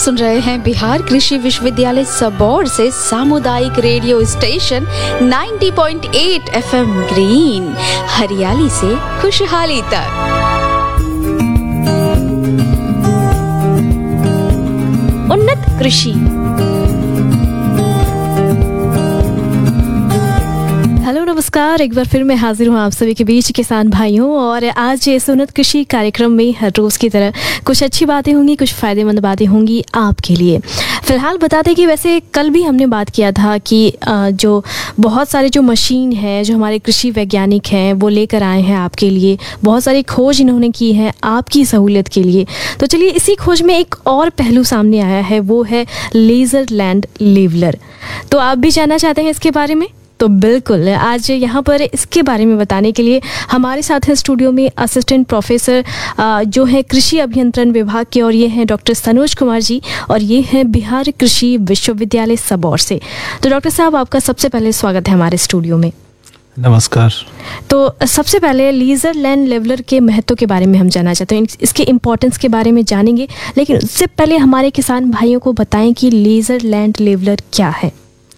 सुन रहे हैं बिहार कृषि विश्वविद्यालय सबौर से सामुदायिक रेडियो स्टेशन 90.8 FM ग्रीन, हरियाली से खुशहाली तक। उन्नत कृषि। हेलो नमस्कार, एक बार फिर मैं हाजिर हूँ आप सभी के बीच किसान भाइयों। और आज इस उन्नत कृषि कार्यक्रम में हर रोज़ की तरह कुछ अच्छी बातें होंगी, कुछ फ़ायदेमंद बातें होंगी आपके लिए। फ़िलहाल बता दें कि वैसे कल भी हमने बात किया था कि जो बहुत सारे जो मशीन है, जो हमारे कृषि वैज्ञानिक हैं वो लेकर आए हैं आपके लिए, बहुत सारी खोज इन्होंने की है आपकी सहूलियत के लिए। तो चलिए, इसी खोज में एक और पहलू सामने आया है, वो है लेज़र लैंड लेवलर। तो आप भी जानना चाहते हैं इसके बारे में? तो बिल्कुल, आज यहाँ पर इसके बारे में बताने के लिए हमारे साथ हैं स्टूडियो में असिस्टेंट प्रोफेसर जो है कृषि अभियंत्रण विभाग के, और ये हैं डॉक्टर सनोज कुमार जी, और ये हैं बिहार कृषि विश्वविद्यालय सबौर से। तो डॉक्टर साहब, आपका सबसे पहले स्वागत है हमारे स्टूडियो में। नमस्कार। तो सबसे पहले लेज़र लैंड लेवलर के महत्व के बारे में हम जानना चाहते हैं, इसके इम्पोर्टेंस के बारे में जानेंगे, लेकिन उससे पहले हमारे किसान भाइयों को बताएं कि लेज़र लैंड लेवलर क्या है।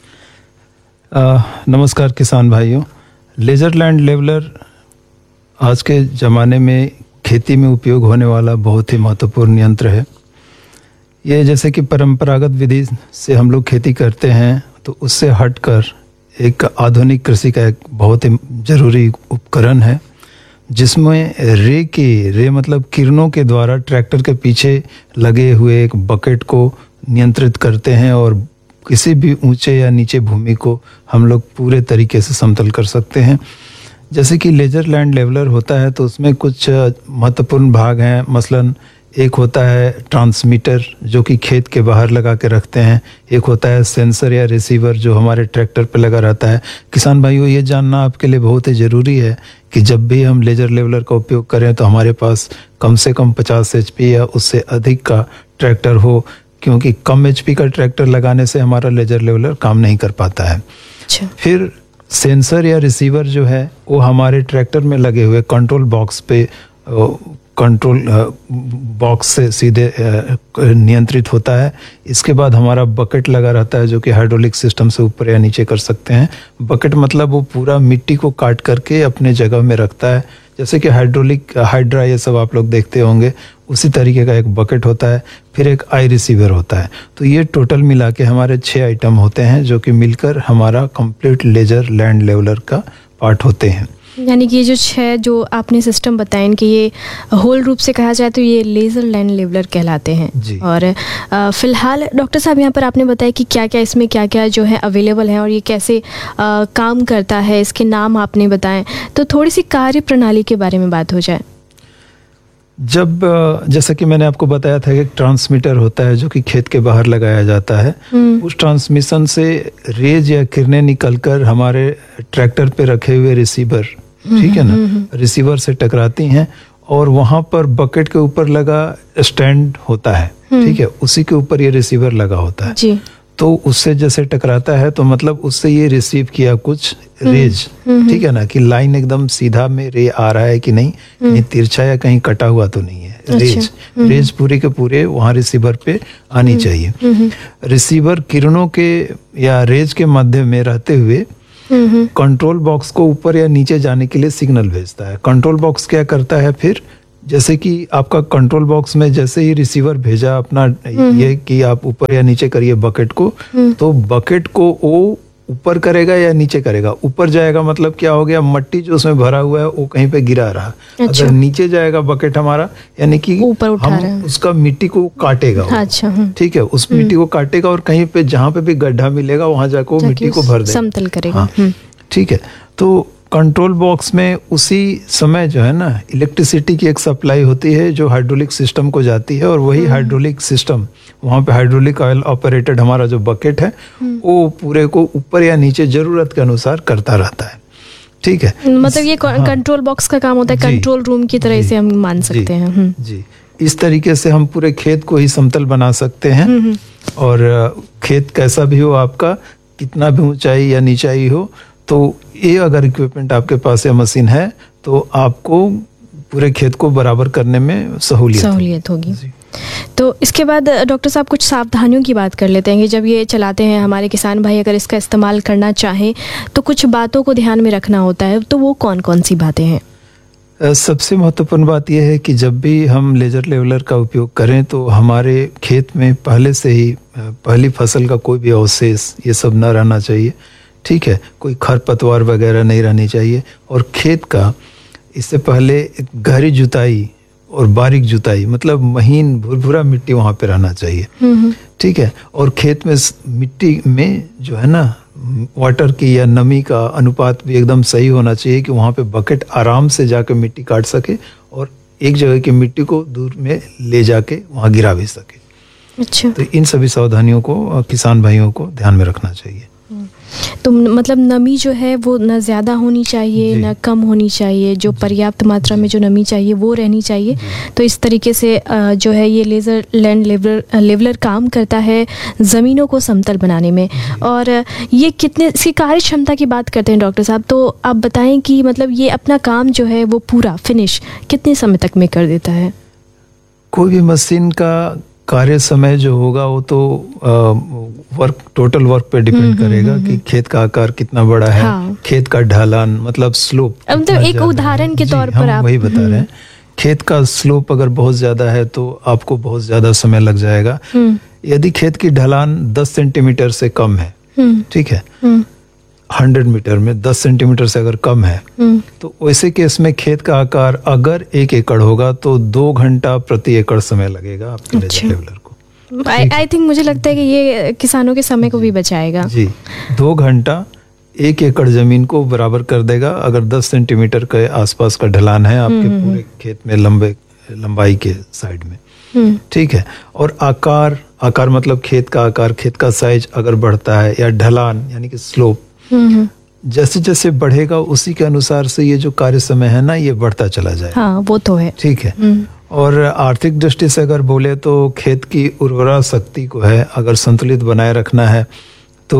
नमस्कार किसान भाइयों। लेज़र लैंड लेवलर आज के ज़माने में खेती में उपयोग होने वाला बहुत ही महत्वपूर्ण यंत्र है। ये जैसे कि परंपरागत विधि से हम लोग खेती करते हैं, तो उससे हटकर एक आधुनिक कृषि का एक बहुत ही ज़रूरी उपकरण है, जिसमें रे मतलब किरणों के द्वारा ट्रैक्टर के पीछे लगे हुए एक बकेट को नियंत्रित करते हैं, और किसी भी ऊंचे या नीचे भूमि को हम लोग पूरे तरीके से समतल कर सकते हैं। जैसे कि लेज़र लैंड लेवलर होता है तो उसमें कुछ महत्वपूर्ण भाग हैं। मसलन एक होता है ट्रांसमीटर, जो कि खेत के बाहर लगा के रखते हैं। एक होता है सेंसर या रिसीवर, जो हमारे ट्रैक्टर पे लगा रहता है। किसान भाइयों, ये जानना आपके लिए बहुत ही ज़रूरी है कि जब भी हम लेज़र लेवलर का उपयोग करें तो हमारे पास कम से कम 50 HP या उससे अधिक का ट्रैक्टर हो, क्योंकि कम HP का ट्रैक्टर लगाने से हमारा लेज़र लेवलर काम नहीं कर पाता है। अच्छा। फिर सेंसर या रिसीवर जो है वो हमारे ट्रैक्टर में लगे हुए कंट्रोल बॉक्स पे कंट्रोल बॉक्स से सीधे नियंत्रित होता है। इसके बाद हमारा बकेट लगा रहता है, जो कि हाइड्रोलिक सिस्टम से ऊपर या नीचे कर सकते हैं। बकेट मतलब वो पूरा मिट्टी को काट करके अपने जगह में रखता है, जैसे कि हाइड्रा ये सब आप लोग देखते होंगे, उसी तरीके का एक बकेट होता है। फिर एक आई रिसीवर होता है। तो ये टोटल मिला के हमारे 6 आइटम होते हैं, जो कि मिलकर हमारा कंप्लीट लेज़र लैंड लेवलर का पार्ट होते हैं। यानी कि ये जो 6 जो आपने सिस्टम बताए, इनके ये होल रूप से कहा जाए तो ये लेज़र लैंड लेवलर कहलाते हैं जी। और फिलहाल डॉक्टर साहब, यहाँ पर आपने बताया कि क्या क्या इसमें क्या क्या जो है अवेलेबल है और ये कैसे काम करता है, इसके नाम आपने बताएं। तो थोड़ी सी कार्य प्रणाली के बारे में बात हो जाए। जब जैसा कि मैंने आपको बताया था कि ट्रांसमीटर होता है, जो कि खेत के बाहर लगाया जाता है। उस ट्रांसमिशन से रेज या किरणें निकलकर हमारे ट्रैक्टर पे रखे हुए रिसीवर, ठीक है ना, रिसीवर से टकराती हैं, और वहां पर बकेट के ऊपर लगा स्टैंड होता है, ठीक है, उसी के ऊपर ये रिसीवर लगा होता है जी। तो उससे जैसे टकराता है तो मतलब उससे ये रिसीव किया कुछ रेज, ठीक है ना, कि लाइन एकदम सीधा में रे आ रहा है कि नहीं, कहीं तिरछा या कहीं कटा हुआ तो नहीं है। रेज पूरे के पूरे वहां रिसीवर पे आनी चाहिए। रिसीवर किरणों के या रेज के मध्य में रहते हुए कंट्रोल बॉक्स को ऊपर या नीचे जाने के लिए सिग्नल भेजता है। कंट्रोल बॉक्स क्या करता है फिर, जैसे कि आपका कंट्रोल बॉक्स में जैसे ही रिसीवर भेजा अपना ये कि आप ऊपर या नीचे करिए बकेट को, तो बकेट को वो ऊपर करेगा या नीचे करेगा। ऊपर जाएगा मतलब क्या हो गया, मट्टी जो उसमें भरा हुआ है वो कहीं पे गिरा रहा। अच्छा। अगर नीचे जाएगा बकेट हमारा, यानी कि हम उसका मिट्टी को काटेगा। अच्छा। ठीक है, उस मिट्टी को काटेगा और कहीं पे जहाँ पे भी गड्ढा मिलेगा वहां जाकर वो मिट्टी को भर देगा, समतल करेगा। ठीक है। तो कंट्रोल बॉक्स में उसी समय जो है ना इलेक्ट्रिसिटी की एक सप्लाई होती है, जो हाइड्रोलिक सिस्टम को जाती है, और वही हाइड्रोलिक सिस्टम वहाँ पे हाइड्रोलिक ऑयल ऑपरेटेड हमारा जो बकेट है वो पूरे को ऊपर या नीचे जरूरत के अनुसार करता रहता है। ठीक है, मतलब ये कंट्रोल बॉक्स का काम होता है, कंट्रोल रूम की तरह से हम मान सकते हैं। जी, इस तरीके से हम पूरे खेत को ही समतल बना सकते हैं, और खेत कैसा भी हो आपका, कितना भी ऊंचाई या नीचाई हो, तो ये अगर इक्विपमेंट आपके पास या मशीन है तो आपको पूरे खेत को बराबर करने में सहूलियत होगी। तो इसके बाद डॉक्टर साहब कुछ सावधानियों की बात कर लेते हैं कि जब ये चलाते हैं हमारे किसान भाई, अगर इसका इस्तेमाल करना चाहें तो कुछ बातों को ध्यान में रखना होता है, तो वो कौन कौन सी बातें हैं? सबसे महत्वपूर्ण बात यह है कि जब भी हम लेजर लेवलर का उपयोग करें तो हमारे खेत में पहले से ही पहली फसल का कोई भी अवशेष ये सब न रहना चाहिए, ठीक है। कोई खरपतवार वगैरह नहीं रहनी चाहिए, और खेत का इससे पहले गहरी जुताई और बारीक जुताई, मतलब महीन भुरभुरा मिट्टी वहाँ पे रहना चाहिए, ठीक है। और खेत में मिट्टी में जो है ना वाटर की या नमी का अनुपात भी एकदम सही होना चाहिए कि वहाँ पे बकेट आराम से जाके मिट्टी काट सके और एक जगह की मिट्टी को दूर में ले जाके वहाँ गिरा भी सके। अच्छा। तो इन सभी सावधानियों को किसान भाइयों को ध्यान में रखना चाहिए। तो मतलब नमी जो है वो न ज़्यादा होनी चाहिए न कम होनी चाहिए, जो पर्याप्त मात्रा में जो नमी चाहिए वो रहनी चाहिए। तो इस तरीके से जो है ये लेज़र लैंड लेवलर काम करता है ज़मीनों को समतल बनाने में। और ये कितने इसकी कार्य क्षमता की बात करते हैं डॉक्टर साहब, तो आप बताएं कि मतलब ये अपना काम जो है वो पूरा फिनिश कितने समय तक में कर देता है? कोई भी मशीन का कार्य समय जो होगा वो तो टोटल वर्क पे डिपेंड करेगा कि खेत का आकार कितना बड़ा है, हाँ। खेत का ढलान मतलब स्लोप, मतलब एक उदाहरण के तौर पर आप वही बता रहे हैं। खेत का स्लोप अगर बहुत ज्यादा है तो आपको बहुत ज्यादा समय लग जाएगा। यदि खेत की ढलान 10 सेंटीमीटर से कम है, ठीक है, 100 मीटर में 10 सेंटीमीटर से अगर कम है, तो वैसे केस में खेत का आकार अगर 1 एकड़ होगा तो 2 घंटा प्रति एकड़ समय लगेगा आपके लेजर लेवलर को। आई थिंक मुझे लगता है कि ये किसानों के समय को भी बचाएगा। जी, 2 घंटा 1 एकड़ जमीन को बराबर कर देगा अगर 10 सेंटीमीटर के आसपास का ढलान है आपके पूरे खेत में लंबाई के साइड में, ठीक है। और आकार मतलब खेत का आकार, खेत का साइज अगर बढ़ता है या ढलान यानी कि स्लोप जैसे जैसे बढ़ेगा उसी के अनुसार से ये जो कार्य समय है ना ये बढ़ता चला जाएगा। हाँ, वो तो है, ठीक है। और आर्थिक दृष्टि से अगर बोले तो खेत की उर्वरा शक्ति को है अगर संतुलित बनाए रखना है तो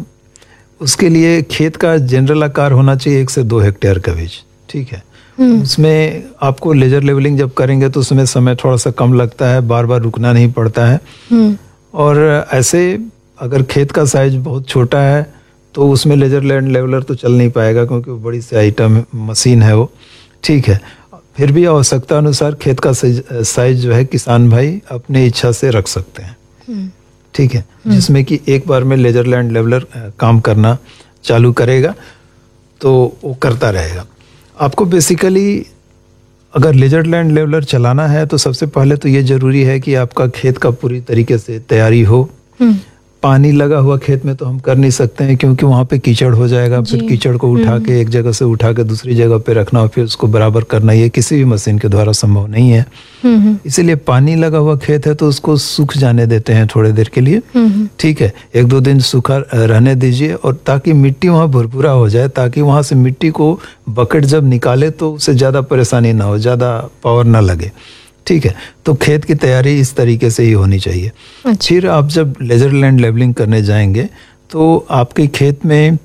उसके लिए खेत का जनरल आकार होना चाहिए 1 से 2 हेक्टेयर का बीच, ठीक है। उसमें आपको लेजर लेवलिंग जब करेंगे तो उसमें समय थोड़ा सा कम लगता है, बार बार रुकना नहीं पड़ता है। और ऐसे अगर खेत का साइज बहुत छोटा है तो उसमें लेजर लैंड लेवलर तो चल नहीं पाएगा क्योंकि वो बड़ी सी आइटम मशीन है वो, ठीक है। फिर भी आवश्यकता अनुसार खेत का साइज जो है किसान भाई अपनी इच्छा से रख सकते हैं, ठीक है, जिसमें कि एक बार में लेजर लैंड लेवलर काम करना चालू करेगा तो वो करता रहेगा। आपको बेसिकली अगर लेजर लैंड लेवलर चलाना है तो सबसे पहले तो ये जरूरी है कि आपका खेत का पूरी तरीके से तैयारी हो। पानी लगा हुआ खेत में तो हम कर नहीं सकते हैं क्योंकि वहाँ पे कीचड़ हो जाएगा, फिर कीचड़ को उठा के एक जगह से उठा के दूसरी जगह पे रखना और फिर उसको बराबर करना ये किसी भी मशीन के द्वारा संभव नहीं है। इसीलिए पानी लगा हुआ खेत है तो उसको सूख जाने देते हैं थोड़ी देर के लिए, ठीक है, 1-2 दिन सूखा रहने दीजिए और ताकि मिट्टी वहाँ भुरभुरा हो जाए, ताकि वहाँ से मिट्टी को बकेट जब निकाले तो उससे ज़्यादा परेशानी ना हो, ज़्यादा पावर ना लगे, ठीक है। तो खेत की तैयारी इस तरीके से ही होनी चाहिए। अच्छा। फिर आप जब लेजर लैंड लेवलिंग करने जाएंगे तो आपके खेत में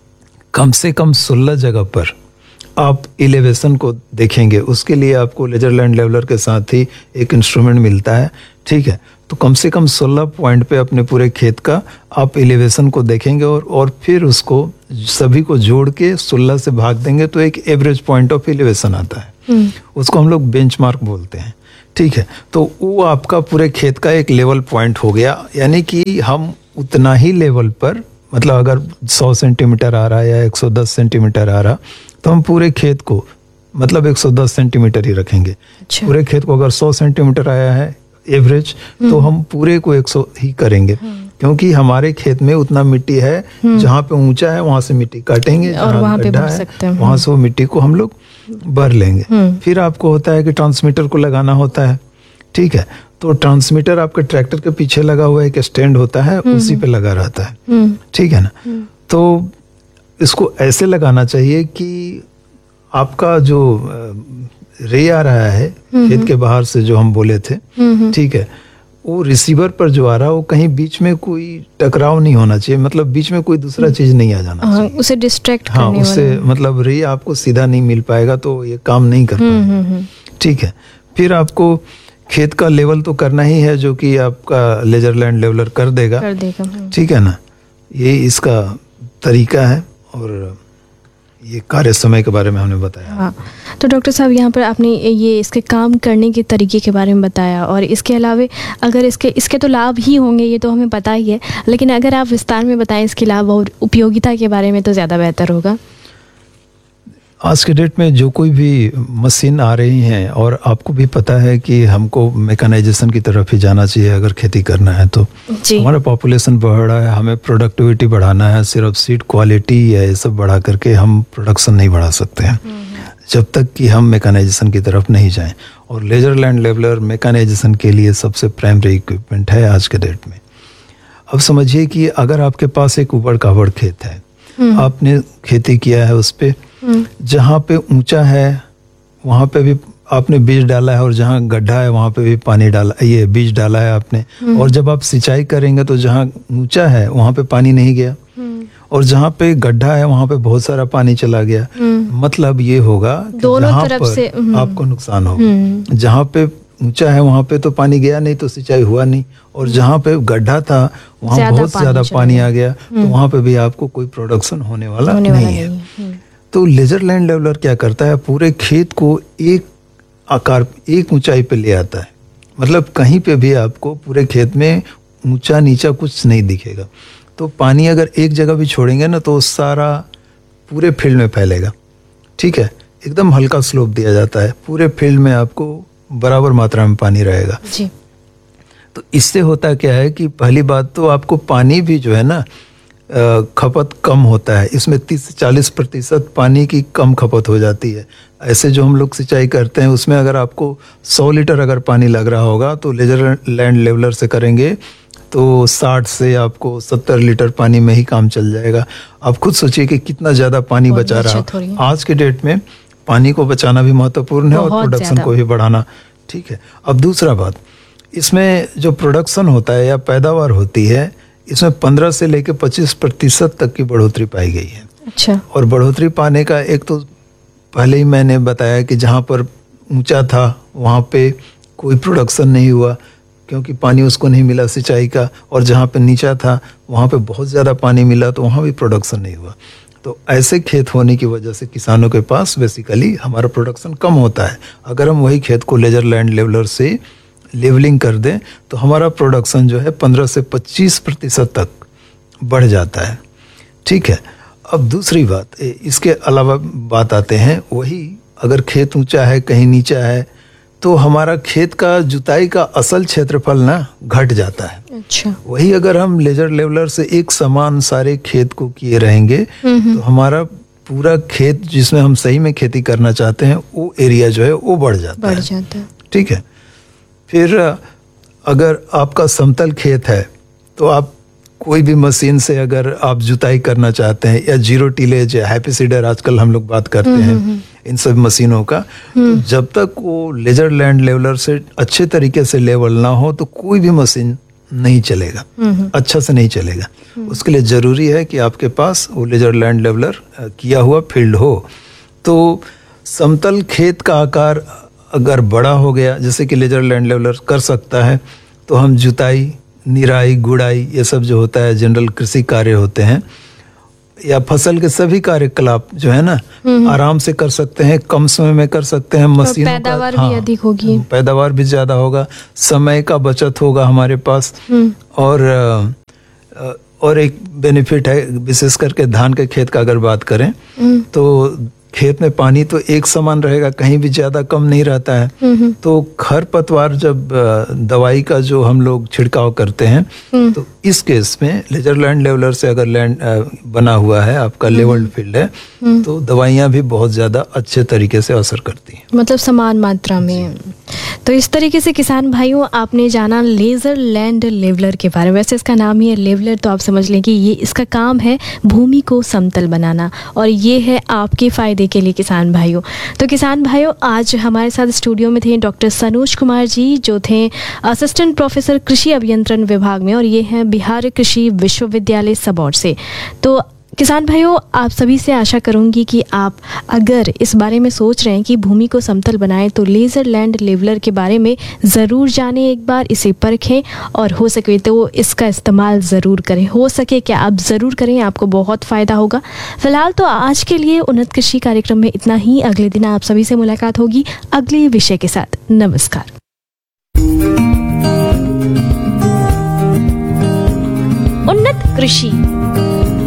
कम से कम 16 जगह पर आप एलिवेशन को देखेंगे। उसके लिए आपको लेजर लैंड लेवलर के साथ ही एक इंस्ट्रूमेंट मिलता है, ठीक है। तो कम से कम 16 पॉइंट पे अपने पूरे खेत का आप एलिवेशन को देखेंगे और फिर उसको सभी को जोड़ के 16 से भाग देंगे तो एक एवरेज पॉइंट ऑफ एलिवेशन आता है। उसको हम लोग बेंचमार्क बोलते हैं, ठीक है। तो वो आपका पूरे खेत का एक लेवल पॉइंट हो गया, यानी कि हम उतना ही लेवल पर, मतलब अगर 100 सेंटीमीटर आ रहा है या 110 सेंटीमीटर आ रहा तो हम पूरे खेत को मतलब 110 सेंटीमीटर ही रखेंगे। अच्छा। पूरे खेत को अगर 100 सेंटीमीटर आया है एवरेज तो हम पूरे को 100 ही करेंगे क्योंकि हमारे खेत में उतना मिट्टी है जहाँ पे ऊंचा है वहां से मिट्टी काटेंगे और वहां पे भर सकते हैं, वहां से वो मिट्टी को हम लोग भर लेंगे। फिर आपको होता है कि ट्रांसमीटर को लगाना होता है, ठीक है। तो ट्रांसमीटर आपके ट्रैक्टर के पीछे लगा हुआ एक स्टैंड होता है, उसी पे लगा रहता है, ठीक है ना। तो इसको ऐसे लगाना चाहिए कि आपका जो रे आ रहा है खेत के बाहर से जो हम बोले थे, ठीक है, वो रिसीवर पर जो आ रहा है वो कहीं बीच में कोई टकराव नहीं होना चाहिए, मतलब बीच में कोई दूसरा चीज नहीं आ जाना चाहिए, उसे डिस्ट्रैक्ट हाँ, उससे मतलब रे आपको सीधा नहीं मिल पाएगा तो ये काम नहीं कर पाएगा, ठीक है। फिर आपको खेत का लेवल तो करना ही है, जो कि आपका लेजर लैंड लेवलर कर देगा। ठीक है ना, ये इसका तरीका है और ये कार्य समय के बारे में हमने बताया। हाँ, तो डॉक्टर साहब यहाँ पर आपने ये इसके काम करने के तरीके के बारे में बताया, और इसके अलावे अगर इसके तो लाभ ही होंगे, ये तो हमें पता ही है, लेकिन अगर आप विस्तार में बताएं इसके लाभ और उपयोगिता के बारे में तो ज़्यादा बेहतर होगा। आज के डेट में जो कोई भी मशीन आ रही हैं, और आपको भी पता है कि हमको मैकेनाइजेशन की तरफ ही जाना चाहिए अगर खेती करना है तो। हमारा पॉपुलेशन बढ़ रहा है, हमें प्रोडक्टिविटी बढ़ाना है, सिर्फ सीड क्वालिटी या ये सब बढ़ा करके हम प्रोडक्शन नहीं बढ़ा सकते हैं जब तक कि हम मैकेनाइजेशन की तरफ नहीं जाएं। और लेजर लैंड लेवलर मैकेनाइजेशन के लिए सबसे प्राइमरी इक्विपमेंट है आज के डेट में। अब समझिए कि अगर आपके पास एक उबड़ खाबड़ खेत है, आपने खेती किया है उस पे, जहाँ पे ऊंचा है वहाँ पे भी आपने बीज डाला है, और जहाँ गड्ढा है वहाँ पे भी पानी डाला, ये बीज डाला है आपने। और जब आप सिंचाई करेंगे तो जहाँ ऊंचा है वहाँ पे पानी नहीं गया, और जहाँ पे गड्ढा है वहाँ पे बहुत सारा पानी चला गया। मतलब ये होगा कि दोनों जहाँ तरफ पर से आपको नुकसान होगा। जहाँ पे ऊंचा है वहाँ पे तो पानी गया नहीं, तो सिंचाई हुआ नहीं, और जहाँ पे गड्ढा था वहाँ बहुत ज्यादा पानी आ गया, तो वहाँ पे भी आपको कोई प्रोडक्शन होने वाला नहीं है। तो लेजर लैंड लेवलर क्या करता है, पूरे खेत को एक आकार, एक ऊंचाई पे ले आता है। मतलब कहीं पे भी आपको पूरे खेत में ऊंचा नीचा कुछ नहीं दिखेगा। तो पानी अगर एक जगह भी छोड़ेंगे ना तो सारा पूरे फील्ड में फैलेगा। ठीक है, एकदम हल्का स्लोप दिया जाता है, पूरे फील्ड में आपको बराबर मात्रा में पानी रहेगा जी। तो इससे होता क्या है कि पहली बात तो आपको पानी भी जो है ना खपत कम होता है। इसमें 30 से 40% पानी की कम खपत हो जाती है। ऐसे जो हम लोग सिंचाई करते हैं उसमें अगर आपको 100 लीटर अगर पानी लग रहा होगा तो लेजर लैंड लेवलर से करेंगे तो 60 से आपको 70 लीटर पानी में ही काम चल जाएगा। आप खुद सोचिए कि कितना ज़्यादा पानी बचा रहा है। आज के डेट में पानी को बचाना भी महत्वपूर्ण है और प्रोडक्शन को भी बढ़ाना। ठीक है, अब दूसरा बात, इसमें जो प्रोडक्शन होता है या पैदावार होती है, इसमें 15 से लेकर 25% तक की बढ़ोतरी पाई गई है। अच्छा। और बढ़ोतरी पाने का एक तो पहले ही मैंने बताया कि जहाँ पर ऊंचा था वहाँ पे कोई प्रोडक्शन नहीं हुआ क्योंकि पानी उसको नहीं मिला सिंचाई का, और जहाँ पे नीचा था वहाँ पे बहुत ज़्यादा पानी मिला तो वहाँ भी प्रोडक्शन नहीं हुआ। तो ऐसे खेत होने की वजह से किसानों के पास बेसिकली हमारा प्रोडक्शन कम होता है। अगर हम वही खेत को लेजर लैंड लेवलर से लेवलिंग कर दें तो हमारा प्रोडक्शन जो है 15 से 25% तक बढ़ जाता है। ठीक है, अब दूसरी बात, इसके अलावा बात आते हैं, वही अगर खेत ऊंचा है कहीं नीचा है तो हमारा खेत का जुताई का असल क्षेत्रफल ना घट जाता है। अच्छा। वही अगर हम लेजर लेवलर से एक समान सारे खेत को किए रहेंगे तो हमारा पूरा खेत जिसमें हम सही में खेती करना चाहते हैं वो एरिया जो है वो बढ़ जाता है। ठीक है, फिर अगर आपका समतल खेत है तो आप कोई भी मशीन से अगर आप जुताई करना चाहते हैं या जीरो टिलेज या हैप्पी सीडर आजकल हम लोग बात करते हैं इन सब मशीनों का, तो जब तक वो लेजर लैंड लेवलर से अच्छे तरीके से लेवल ना हो तो कोई भी मशीन नहीं चलेगा, अच्छा से नहीं चलेगा। उसके लिए जरूरी है कि आपके पास वो लेजर लैंड लेवलर किया हुआ फील्ड हो। तो समतल खेत का आकार अगर बड़ा हो गया, जैसे कि लेजर लैंड लेवलर कर सकता है, तो हम जुताई, निराई, गुड़ाई, ये सब जो होता है जनरल कृषि कार्य होते हैं या फसल के सभी कार्यकलाप जो है ना आराम से कर सकते हैं, कम समय में कर सकते हैं। मशीनों का पैदावार भी अधिक होगी, पैदावार भी ज्यादा होगा, समय का बचत होगा हमारे पास। और एक बेनिफिट है, विशेष करके धान के खेत का अगर बात करें तो खेत में पानी तो एक समान रहेगा, कहीं भी ज्यादा कम नहीं रहता है। तो खरपतवार जब दवाई का जो हम लोग छिड़काव करते हैं तो इस केस में लेजर लैंड लेवलर से अगर लैंड बना हुआ है, आपका लेवल्ड फील्ड है, तो दवाइयाँ भी बहुत ज्यादा अच्छे तरीके से असर करती हैं, मतलब समान मात्रा में। तो इस तरीके से किसान भाइयों आपने जाना लेजर लैंड लेवलर के बारे में। वैसे इसका नाम ही है लेवलर, तो आप समझ लें कि ये इसका काम है भूमि को समतल बनाना, और ये है आपके फायदे के लिए किसान भाइयों। तो किसान भाइयों आज हमारे साथ स्टूडियो में थे डॉक्टर सनोज कुमार जी, जो थे असिस्टेंट प्रोफेसर कृषि अभियंत्रण विभाग में, और ये हैं बिहार कृषि विश्वविद्यालय सबौर से। तो किसान भाइयों, आप सभी से आशा करूंगी कि आप अगर इस बारे में सोच रहे हैं कि भूमि को समतल बनाएं तो लेज़र लैंड लेवलर के बारे में ज़रूर जानें, एक बार इसे परखें और हो सके तो इसका इस्तेमाल ज़रूर करें। हो सके क्या आप ज़रूर करें, आपको बहुत फ़ायदा होगा। फिलहाल तो आज के लिए उन्नत कृषि कार्यक्रम में इतना ही। अगले दिन आप सभी से मुलाकात होगी अगले विषय के साथ। नमस्कार। उन्नत कृषि।